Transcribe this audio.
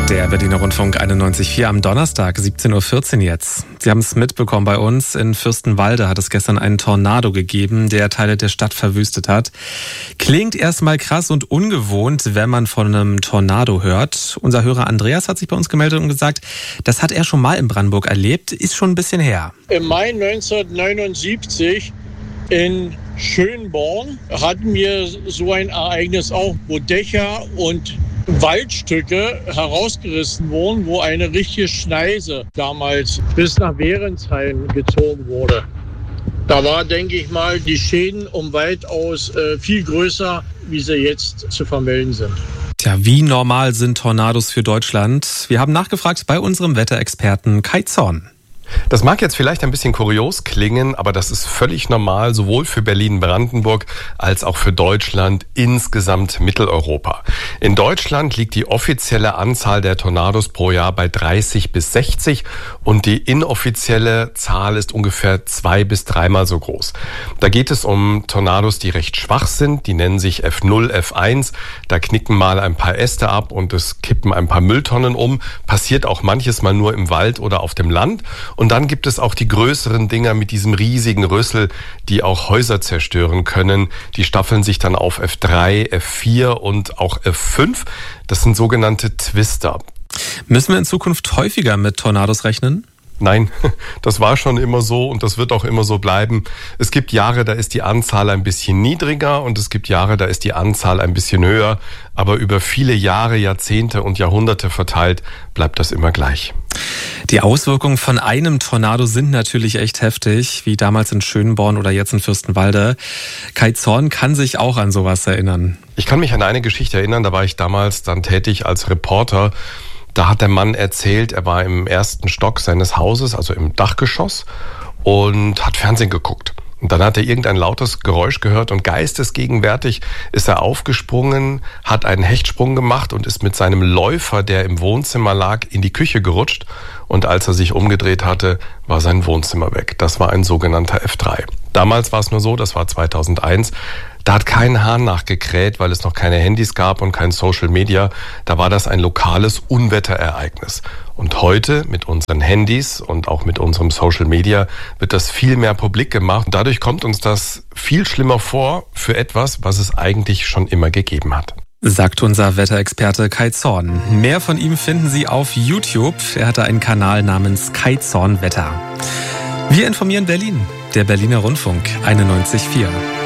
Der Berliner Rundfunk 91.4 am Donnerstag, 17.14 Uhr jetzt. Sie haben es mitbekommen, bei uns in Fürstenwalde hat es gestern einen Tornado gegeben, der Teile der Stadt verwüstet hat. Klingt erstmal krass und ungewohnt, wenn man von einem Tornado hört. Unser Hörer Andreas hat sich bei uns gemeldet und gesagt, das hat er schon mal in Brandenburg erlebt, ist schon ein bisschen her. Im Mai 1979 in Schönborn hatten wir so ein Ereignis auch, wo Dächer und Waldstücke herausgerissen wurden, wo eine richtige Schneise damals bis nach Währensheim gezogen wurde. Da war, denke ich mal, die Schäden um weitaus viel größer, wie sie jetzt zu vermelden sind. Tja, wie normal sind Tornados für Deutschland? Wir haben nachgefragt bei unserem Wetterexperten Kai Zorn. Das mag jetzt vielleicht ein bisschen kurios klingen, aber das ist völlig normal, sowohl für Berlin-Brandenburg als auch für Deutschland, insgesamt Mitteleuropa. In Deutschland liegt die offizielle Anzahl der Tornados pro Jahr bei 30 bis 60 und die inoffizielle Zahl ist ungefähr 2- bis 3-mal so groß. Da geht es um Tornados, die recht schwach sind, die nennen sich F0, F1. Da knicken mal ein paar Äste ab und es kippen ein paar Mülltonnen um. Passiert auch manches Mal nur im Wald oder auf dem Land. Und dann gibt es auch die größeren Dinger mit diesem riesigen Rüssel, die auch Häuser zerstören können. Die staffeln sich dann auf F3, F4 und auch F5. Das sind sogenannte Twister. Müssen wir in Zukunft häufiger mit Tornados rechnen? Nein, das war schon immer so und das wird auch immer so bleiben. Es gibt Jahre, da ist die Anzahl ein bisschen niedriger und es gibt Jahre, da ist die Anzahl ein bisschen höher. Aber über viele Jahre, Jahrzehnte und Jahrhunderte verteilt bleibt das immer gleich. Die Auswirkungen von einem Tornado sind natürlich echt heftig, wie damals in Schönborn oder jetzt in Fürstenwalde. Kai Zorn kann sich auch an sowas erinnern. Ich kann mich an eine Geschichte erinnern, da war ich damals dann tätig als Reporter. Da hat der Mann erzählt, er war im ersten Stock seines Hauses, also im Dachgeschoss, und hat Fernsehen geguckt. Und dann hat er irgendein lautes Geräusch gehört und geistesgegenwärtig ist er aufgesprungen, hat einen Hechtsprung gemacht und ist mit seinem Läufer, der im Wohnzimmer lag, in die Küche gerutscht. Und als er sich umgedreht hatte, war sein Wohnzimmer weg. Das war ein sogenannter F3. Damals war es nur so, das war 2001, da hat kein Hahn nachgekräht, weil es noch keine Handys gab und kein Social Media. Da war das ein lokales Unwetterereignis. Und heute mit unseren Handys und auch mit unserem Social Media wird das viel mehr publik gemacht. Und dadurch kommt uns das viel schlimmer vor für etwas, was es eigentlich schon immer gegeben hat. Sagt unser Wetterexperte Kai Zorn. Mehr von ihm finden Sie auf YouTube. Er hatte einen Kanal namens Kai Zorn Wetter. Wir informieren Berlin. Der Berliner Rundfunk 91.4.